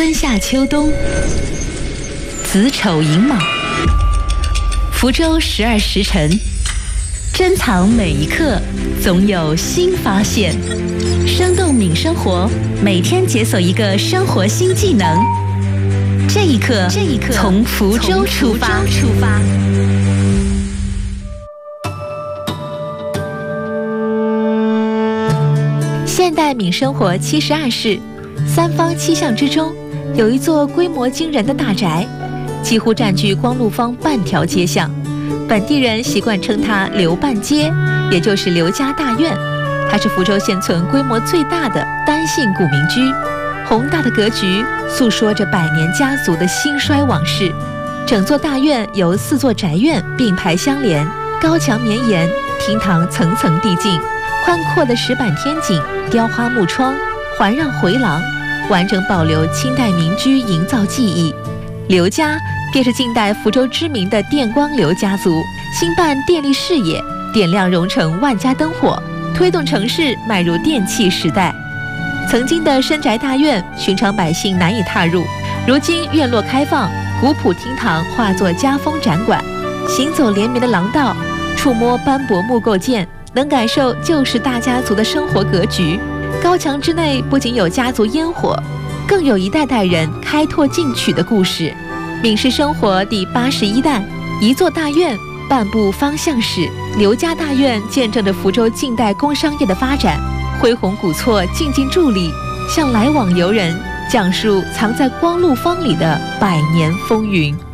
春夏秋冬，子丑寅卯，福州12时辰，珍藏每一刻，总有新发现。生动敏生活，每天解锁一个生活新技能。这一刻，从福州出发。现代敏生活72室，三方七巷之中，有一座规模惊人的大宅，几乎占据光禄坊半条街巷。本地人习惯称它刘半街，也就是刘家大院。它是福州现存规模最大的单姓古民居，宏大的格局诉说着百年家族的兴衰往事。整座大院由4座宅院并排相连，高墙绵延，厅堂层层递进，宽阔的石板天井、雕花木窗环绕回廊，完整保留清代民居营造技艺。刘家便是近代福州知名的电光刘家族，兴办电力事业，点亮蓉城万家灯火，推动城市迈入电气时代。曾经的深宅大院，寻常百姓难以踏入，如今院落开放，古朴厅堂化作家风展馆，行走连绵的廊道，触摸斑驳木构件，能感受旧时大家族的生活格局。高墙之内不仅有家族烟火，更有一代代人开拓进取的故事。闽氏生活第81代，一座大院，半部方向史。刘家大院见证着福州近代工商业的发展，恢弘古厝静静伫立，向来往游人讲述藏在光禄坊里的百年风云。